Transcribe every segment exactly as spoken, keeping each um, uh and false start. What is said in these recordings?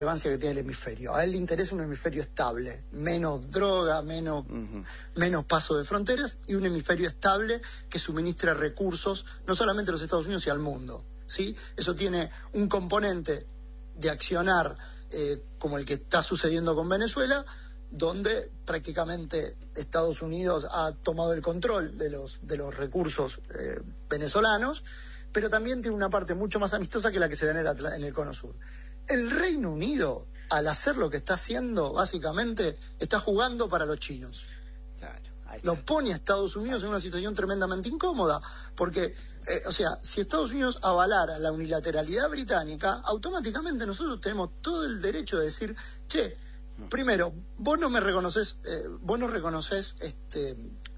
relevancia que tiene el hemisferio. A él le interesa un hemisferio estable, menos droga, menos, uh-huh. menos paso de fronteras, y un hemisferio estable que suministre recursos, no solamente a los Estados Unidos, sino al mundo, ¿sí? Eso tiene un componente de accionar eh, como el que está sucediendo con Venezuela, donde prácticamente Estados Unidos ha tomado el control de los, de los recursos eh, venezolanos, pero también tiene una parte mucho más amistosa que la que se da en el, en el Cono Sur. El Reino Unido, al hacer lo que está haciendo, básicamente está jugando para los chinos. Claro, lo pone a Estados Unidos en una situación tremendamente incómoda, porque, eh, o sea, si Estados Unidos avalara la unilateralidad británica, automáticamente nosotros tenemos todo el derecho de decir, che, primero, vos no me reconoces, eh, vos no reconoces este,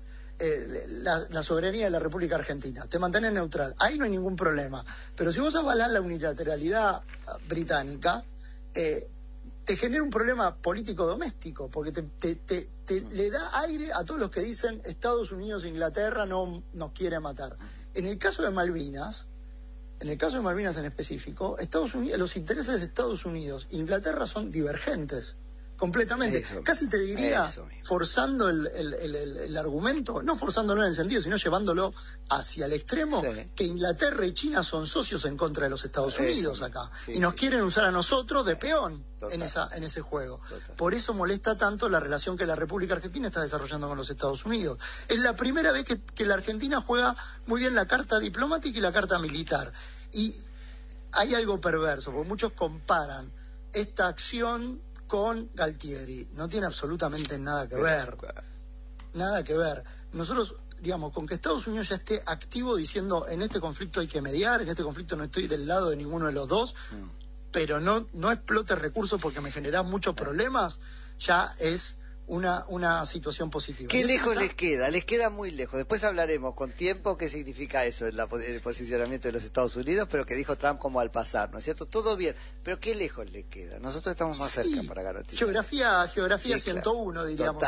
eh, la, la soberanía de la República Argentina, te mantenés neutral, ahí no hay ningún problema. Pero si vos avalás la unilateralidad británica, eh, te genera un problema político doméstico, porque te, te, te, te le da aire a todos los que dicen Estados Unidos e Inglaterra no nos quiere matar. En el caso de Malvinas, en el caso de Malvinas en específico, Estados Unidos, los intereses de Estados Unidos e Inglaterra son divergentes. Completamente, eso, casi te diría forzando el, el, el, el, el argumento, no forzándolo en el sentido, sino llevándolo hacia el extremo, sí. que Inglaterra y China son socios en contra de los Estados Unidos eso, acá, sí, y nos sí. quieren usar a nosotros de peón en, esa, en ese juego. Total. Por eso molesta tanto la relación que la República Argentina está desarrollando con los Estados Unidos. Es la primera vez que, que la Argentina juega muy bien la carta diplomática y la carta militar. Y hay algo perverso, porque muchos comparan esta acción con Galtieri. No tiene absolutamente nada que ver. Nada que ver. Nosotros, digamos, con que Estados Unidos ya esté activo diciendo en este conflicto hay que mediar, en este conflicto no estoy del lado de ninguno de los dos, mm. pero no, no explote recursos porque me generan muchos problemas, ya es una, una situación positiva. ¿Qué lejos está? les queda? Les queda muy lejos. Después hablaremos con tiempo qué significa eso en la, el posicionamiento de los Estados Unidos, pero que dijo Trump como al pasar, ¿no es cierto? Todo bien, pero ¿qué lejos le queda? Nosotros estamos más sí, cerca para garantizar. Geografía, geografía sí, ciento uno, claro. diríamos,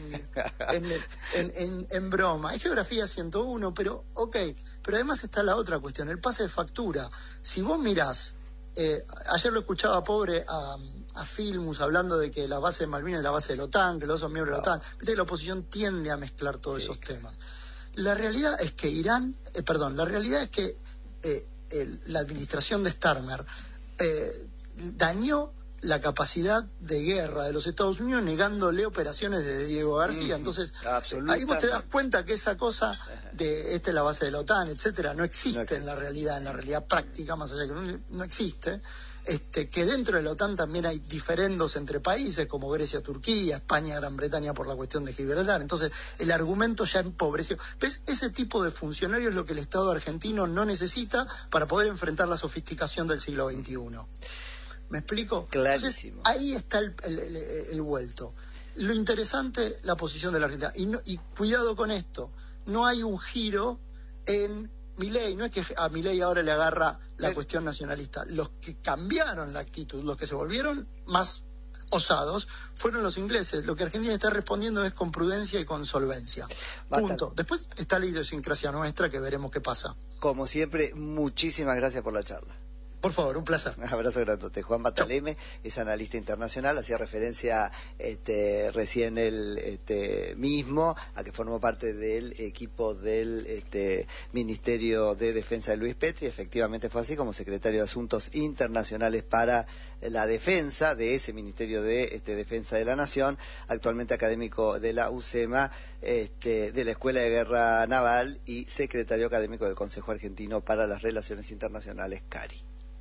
en, en, en, en, en broma. Hay geografía ciento uno, pero ok. Pero además está la otra cuestión, el pase de factura. Si vos mirás, eh, ayer lo escuchaba pobre a... a Filmus hablando de que la base de Malvinas es la base de la OTAN, que los son miembros no. de la OTAN. Viste que la oposición tiende a mezclar todos sí, esos claro. temas. La realidad es que Irán, eh, perdón, la realidad es que eh, el, la administración de Starmer eh, dañó la capacidad de guerra de los Estados Unidos negándole operaciones de Diego García. Mm, Entonces, ahí vos te das cuenta que esa cosa de esta es la base de la OTAN, etcétera, no existe, no existe en la realidad, en la realidad práctica, más allá de que no, no existe. Este, que dentro de la OTAN también hay diferendos entre países como Grecia, Turquía, España, Gran Bretaña por la cuestión de Gibraltar. Entonces el argumento ya empobreció. ¿Ves? Ese tipo de funcionario es lo que el Estado argentino no necesita para poder enfrentar la sofisticación del siglo veintiuno. ¿Me explico? Clarísimo. Entonces, ahí está el, el, el, el vuelto. Lo interesante, la posición de la Argentina. Y, no, y cuidado con esto, no hay un giro en Milei, no es que a Milei ahora le agarra la sí. cuestión nacionalista. Los que cambiaron la actitud, los que se volvieron más osados, fueron los ingleses. Lo que Argentina está respondiendo es con prudencia y con solvencia. Basta. Punto. Después está la idiosincrasia nuestra, que veremos qué pasa. Como siempre, muchísimas gracias por la charla. Por favor, un placer. Un abrazo grandote. Juan Bataleme es analista internacional, hacía referencia este, recién él este, mismo a que formó parte del equipo del este, Ministerio de Defensa de Luis Petri. Efectivamente fue así, como secretario de Asuntos Internacionales para la Defensa de ese Ministerio de este, Defensa de la Nación, actualmente académico de la UCEMA, este, de la Escuela de Guerra Naval y secretario académico del Consejo Argentino para las Relaciones Internacionales, CARI.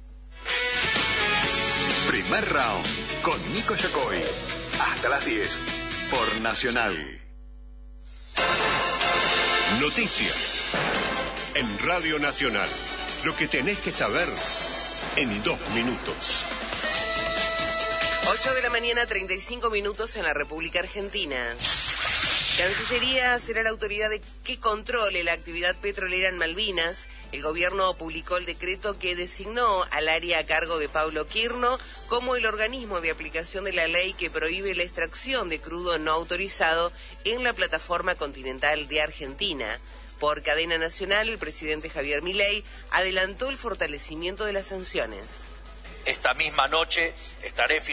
Primer round con Nico Yacoy. Hasta las diez por Nacional. Noticias en Radio Nacional. Lo que tenés que saber en dos minutos. ocho de la mañana, treinta y cinco minutos en la República Argentina. Cancillería será la autoridad de que controle la actividad petrolera en Malvinas. El gobierno publicó el decreto que designó al área a cargo de Pablo Quirno como el organismo de aplicación de la ley que prohíbe la extracción de crudo no autorizado en la plataforma continental de Argentina. Por cadena nacional, el presidente Javier Milei adelantó el fortalecimiento de las sanciones. esta misma noche estaré